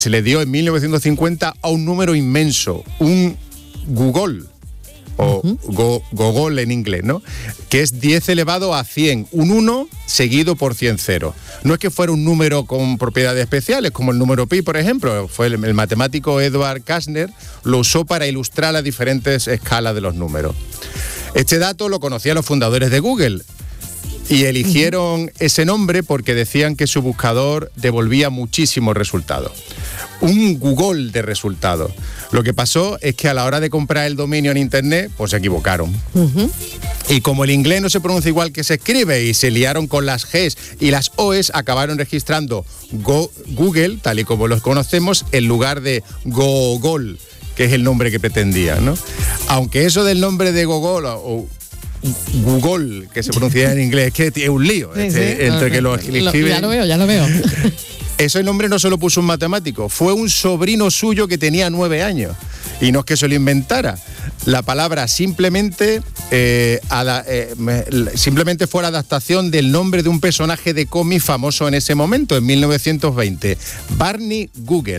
se le dio en 1950 a un número inmenso, un Google, o Gogol en inglés, ¿no? Que es 10 elevado a 100, un 1 seguido por 100 ceros. No es que fuera un número con propiedades especiales, como el número pi, por ejemplo. Fue el matemático Edward Kastner, lo usó para ilustrar las diferentes escalas de los números. Este dato lo conocían los fundadores de Google y eligieron ese nombre porque decían que su buscador devolvía muchísimos resultados. Un Google de resultados. Lo que pasó es que a la hora de comprar el dominio en internet, pues se equivocaron. Y como el inglés no se pronuncia igual que se escribe y se liaron con las Gs y las O's, acabaron registrando Google, tal y como los conocemos, en lugar de Gogol, que es el nombre que pretendían, ¿no? Aunque eso del nombre de Gogol o Google, que se pronuncia en inglés, es que es un lío entre que lo escriben. Ya lo veo. Ese nombre no se lo puso un matemático, fue un sobrino suyo que tenía 9 años. Y no es que se lo inventara. La palabra simplemente fue la adaptación del nombre de un personaje de cómic famoso en ese momento, en 1920, Barney Google.